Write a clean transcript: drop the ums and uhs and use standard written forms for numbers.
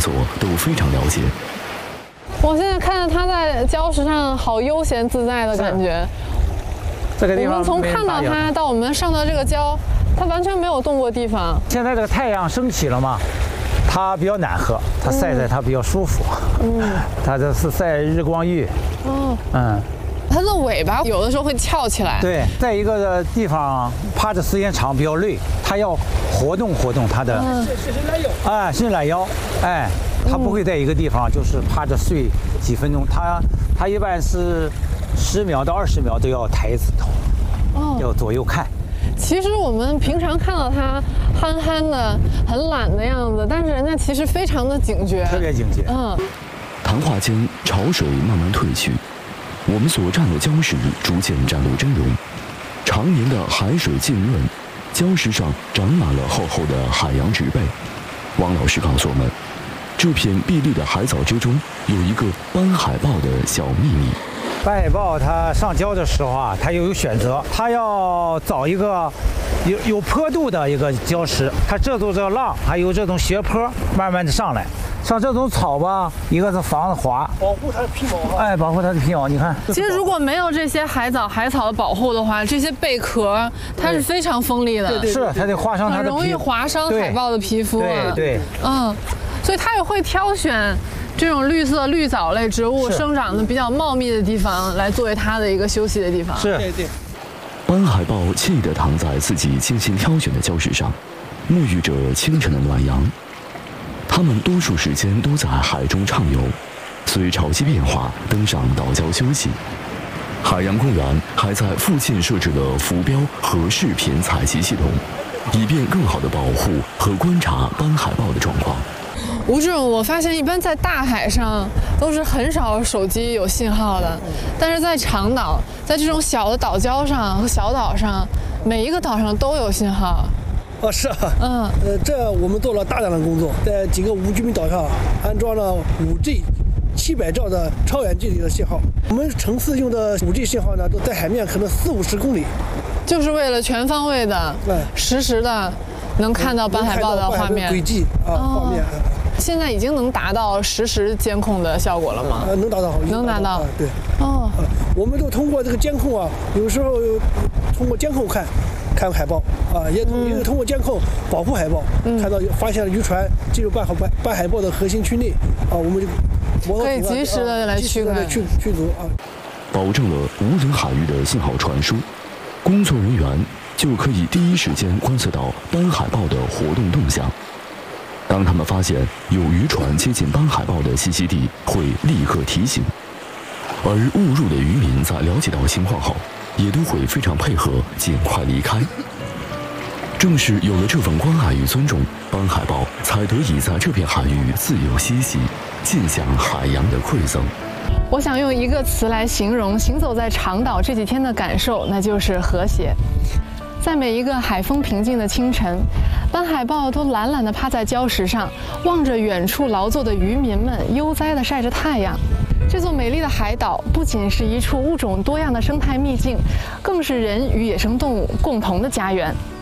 所都非常了解。 我现在看着它在礁石上好悠闲自在的感觉。 这个地方我们从看到它到我们上到这个礁，它完全没有动过地方。 现在这个太阳升起了嘛，它比较暖和，它晒在它比较舒服。它这是晒日光浴。 它的尾巴有的时候会翘起来。 对，在一个地方趴着时间长比较累，它要活动活动它的，伸懒腰，它不会在一个地方就是趴着睡几分钟，它一般是10秒到20秒都要抬一次头，要左右看。 其实我们平常看到它憨憨的、很懒的样子，但是人家其实非常的警觉， 特别警觉。 谈话间，潮水慢慢退去，我们所站的礁石逐渐展露真容。常年的海水浸润，礁石上长满了厚厚的海洋植被。王老师告诉我们，这片碧绿的海藻之中有一个斑海豹的小秘密。 斑海豹它上礁的时候啊，它有选择，它要找一个有坡度的一个礁石，它这种浪还有这种斜坡，慢慢的上来。像这种草吧，一个是防滑， 保护它的皮毛保护它的皮毛。你看， 其实如果没有这些海藻的保护的话，这些贝壳它是非常锋利的， 是它得划伤它的皮， 很容易划伤海豹的皮肤。 对， 所以它也会挑选这种绿色绿藻类植物生长的比较茂密的地方来作为它的一个休息的地方。 是， 对。 斑海豹惬意地躺在自己精心挑选的礁石上，沐浴着清晨的暖阳。它们多数时间都在海中畅游，随潮汐变化登上岛礁休息。海洋公园还在附近设置了浮标和视频采集系统，以便更好地保护和观察斑海豹的状况。 吴志勇，我发现一般在大海上都是很少手机有信号的，但是在长岛，在这种小的岛礁上和小岛上，每一个岛上都有信号。 是啊，这我们做了大量的工作，在几个无居民岛上安装了5G 700兆的超远距离的信号。我们城市用的5G 信号呢，都在海面可能40-50公里， 就是为了全方位的、实时的能看到斑海豹的画面轨迹画面。 现在已经能达到实时监控的效果了吗？ 能达到， 能达到。 对。我们都通过这个监控啊，有时候通过监控看海豹也通过监控保护海豹，看到发现了渔船进入斑海豹的核心区内我们就可以及时的来驱逐保证了无人海域的信号传输，工作人员就可以第一时间观测到斑海豹的活动动向。当他们发现有渔船接近斑海豹的栖息地，会立刻提醒。而误入的渔民在了解到情况后，也都会非常配合，尽快离开。正是有了这份关爱与尊重，斑海豹才得以在这片海域自由嬉戏，尽享海洋的馈赠。 我想用一个词来形容行走在长岛这几天的感受，那就是和谐。在每一个海风平静的清晨，斑海豹都懒懒地趴在礁石上，望着远处劳作的渔民们悠哉地晒着太阳。这座美丽的海岛不仅是一处物种多样的生态秘境，更是人与野生动物共同的家园。